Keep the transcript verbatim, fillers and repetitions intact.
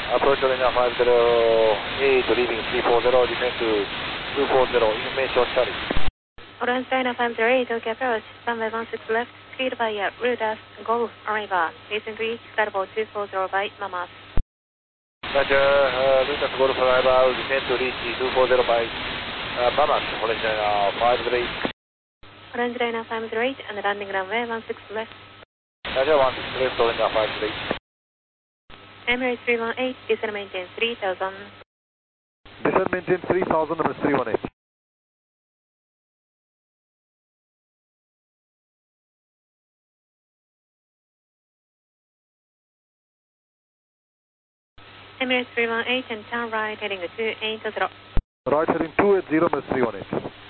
Approach Lena five zero eight, leaving three four zero, descent to two four zero, information Charlie. Orange China five zero eight, Tokyo approach, runway one six left, cleared by uh, Rudas, Golf, arrival, descent to reach, Starboard two four zero by Mamas. Roger, uh, Rudas, Golf, arrival, descent to reach two four zero by uh, Mamas, Orange China five zero eight. Orange China five zero eight, and landing runway one six left. Roger, one six left, Orange China five zero eight. Emirates three one eight, descent maintain three thousand. Descent maintain three thousand, number three one eight. Emirates three one eight and turn right heading two eight zero. Right heading two eight zero, number three one eight.